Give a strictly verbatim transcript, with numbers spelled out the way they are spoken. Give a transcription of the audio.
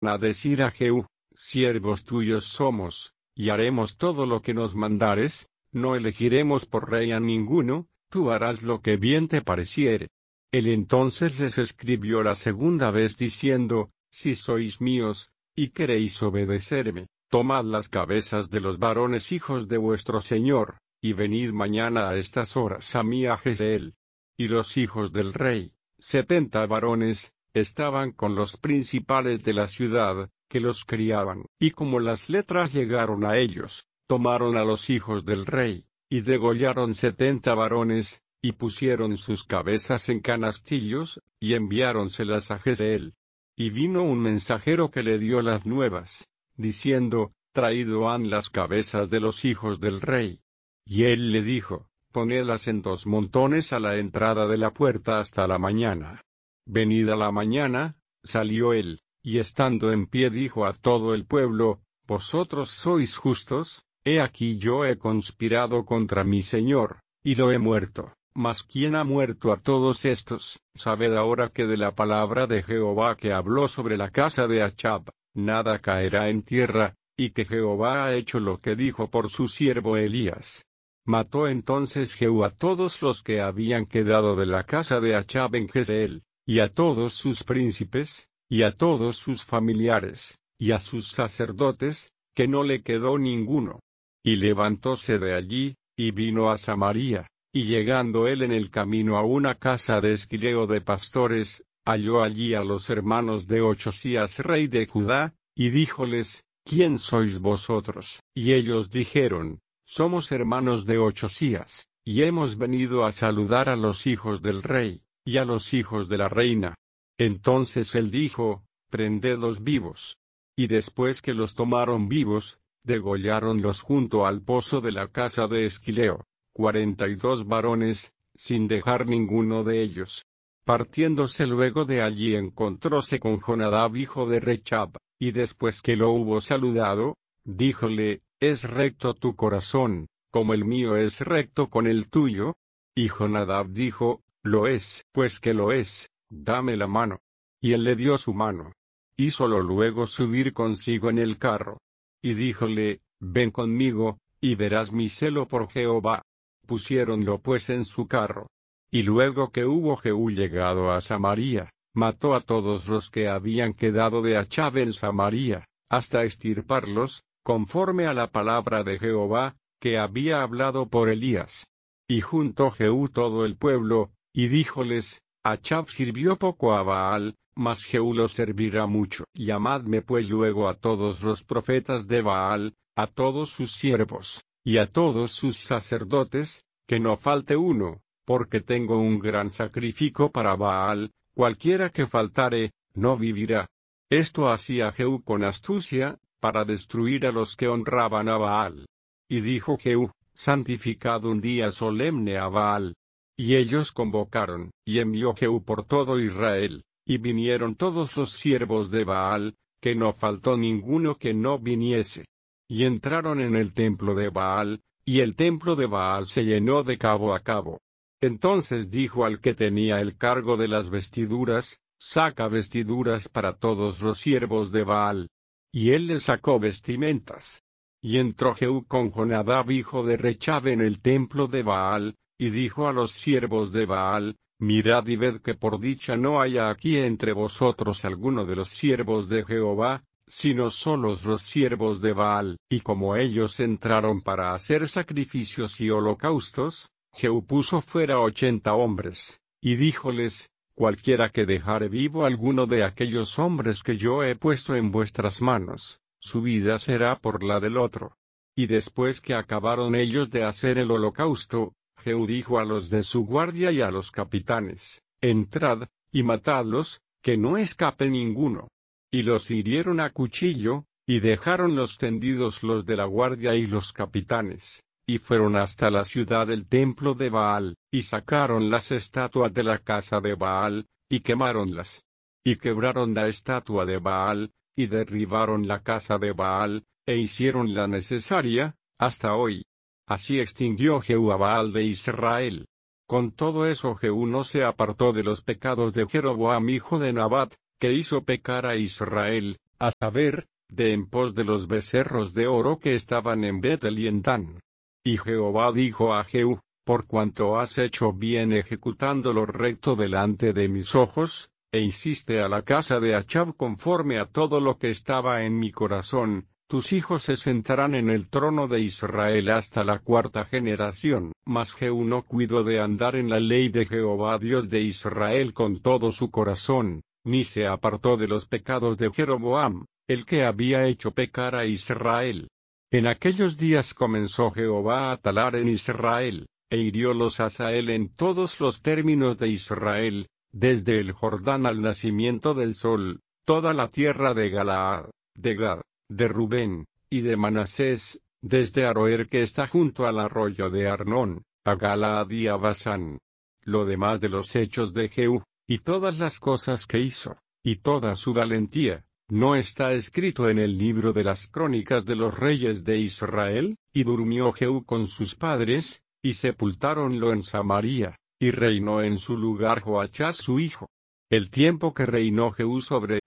a decir a Jehú: siervos tuyos somos, y haremos todo lo que nos mandares, no elegiremos por rey a ninguno, tú harás lo que bien te pareciere. Él entonces les escribió la segunda vez diciendo: si sois míos, y queréis obedecerme, tomad las cabezas de los varones hijos de vuestro señor, y venid mañana a estas horas a mí a Jezreel. Y los hijos del rey, setenta varones, estaban con los principales de la ciudad, que los criaban. Y como las letras llegaron a ellos, tomaron a los hijos del rey, y degollaron setenta varones, y pusieron sus cabezas en canastillos, y enviáronselas a Jezreel. Y vino un mensajero que le dio las nuevas, diciendo: traído han las cabezas de los hijos del rey. Y él le dijo: ponedlas en dos montones a la entrada de la puerta hasta la mañana. Venida la mañana, salió él, y estando en pie dijo a todo el pueblo: vosotros sois justos, he aquí yo he conspirado contra mi señor, y lo he muerto. Mas ¿quién ha muerto a todos estos? Sabed ahora que de la palabra de Jehová que habló sobre la casa de Achb, nada caerá en tierra, y que Jehová ha hecho lo que dijo por su siervo Elías. Mató entonces Jehú a todos los que habían quedado de la casa de Achb en Jezreel, y a todos sus príncipes, y a todos sus familiares, y a sus sacerdotes, que no le quedó ninguno. Y levantóse de allí, y vino a Samaria. Y llegando él en el camino a una casa de esquileo de pastores, halló allí a los hermanos de Ochzías rey de Judá, y díjoles: ¿quién sois vosotros? Y ellos dijeron: somos hermanos de Ochzías, y hemos venido a saludar a los hijos del rey, y a los hijos de la reina. Entonces él dijo: prendedlos vivos. Y después que los tomaron vivos, degolláronlos junto al pozo de la casa de esquileo. cuarenta y dos varones, sin dejar ninguno de ellos. Partiéndose luego de allí encontróse con Jonadab hijo de Rechab, y después que lo hubo saludado, díjole: ¿es recto tu corazón, como el mío es recto con el tuyo? Y Jonadab dijo: lo es. Pues que lo es, dame la mano. Y él le dio su mano. Hízolo luego subir consigo en el carro. Y díjole: ven conmigo, y verás mi celo por Jehová. Pusiéronlo pues en su carro. Y luego que hubo Jehú llegado a Samaria, mató a todos los que habían quedado de Achb en Samaria, hasta extirparlos, conforme a la palabra de Jehová, que había hablado por Elías. Y juntó Jehú todo el pueblo, y díjoles: Achb sirvió poco a Baal, mas Jehú lo servirá mucho. Llamadme pues luego a todos los profetas de Baal, a todos sus siervos, y a todos sus sacerdotes, que no falte uno, porque tengo un gran sacrificio para Baal, cualquiera que faltare, no vivirá. Esto hacía Jehú con astucia, para destruir a los que honraban a Baal. Y dijo Jehú: santificad un día solemne a Baal. Y ellos convocaron, y envió Jehú por todo Israel, y vinieron todos los siervos de Baal, que no faltó ninguno que no viniese. Y entraron en el templo de Baal, y el templo de Baal se llenó de cabo a cabo. Entonces dijo al que tenía el cargo de las vestiduras: saca vestiduras para todos los siervos de Baal. Y él le sacó vestimentas. Y entró Jehú con Jonadab hijo de Rechab en el templo de Baal, y dijo a los siervos de Baal: mirad y ved que por dicha no haya aquí entre vosotros alguno de los siervos de Jehová, sino solos los siervos de Baal. Y como ellos entraron para hacer sacrificios y holocaustos, Jehú puso fuera ochenta hombres, y díjoles: cualquiera que dejare vivo alguno de aquellos hombres que yo he puesto en vuestras manos, su vida será por la del otro. Y después que acabaron ellos de hacer el holocausto, Jehú dijo a los de su guardia y a los capitanes: entrad, y matadlos, que no escape ninguno. Y los hirieron a cuchillo, y dejaron los tendidos los de la guardia y los capitanes, y fueron hasta la ciudad del templo de Baal, y sacaron las estatuas de la casa de Baal, y quemáronlas. Y quebraron la estatua de Baal, y derribaron la casa de Baal, e hicieron la necesaria, hasta hoy. Así extinguió Jehú a Baal de Israel. Con todo eso Jehú no se apartó de los pecados de Jeroboam hijo de Nabat, que hizo pecar a Israel, a saber, de en pos de los becerros de oro que estaban en Betel y en Dan. Y Jehová dijo a Jehú: por cuanto has hecho bien ejecutando lo recto delante de mis ojos, e hiciste a la casa de Achab conforme a todo lo que estaba en mi corazón, tus hijos se sentarán en el trono de Israel hasta la cuarta generación. Mas Jehú no cuidó de andar en la ley de Jehová Dios de Israel con todo su corazón, ni se apartó de los pecados de Jeroboam, el que había hecho pecar a Israel. En aquellos días comenzó Jehová a talar en Israel, e hiriólos a Hazael en todos los términos de Israel, desde el Jordán al nacimiento del sol, toda la tierra de Galaad, de Gad, de Rubén, y de Manasés, desde Aroer que está junto al arroyo de Arnón, a Galaad y a Basán. Lo demás de los hechos de Jehú, y todas las cosas que hizo, y toda su valentía, ¿no está escrito en el libro de las crónicas de los reyes de Israel? Y durmió Jehú con sus padres, y sepultáronlo en Samaria, y reinó en su lugar Joachz su hijo. El tiempo que reinó Jehú sobre